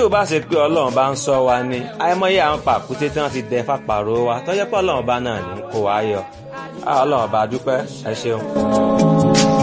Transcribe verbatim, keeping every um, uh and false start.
ò bá ṣe pé ọlọ́run bá ń sọ wa ni àìmọye àwọn pàkúté tí wọ́n ti dẹ fàpàrọ wa tó jẹ́ pé ọlọ́run bá náà ní kó wa yọ ọlọ́run bá dúpẹ́ ẹ ṣeun.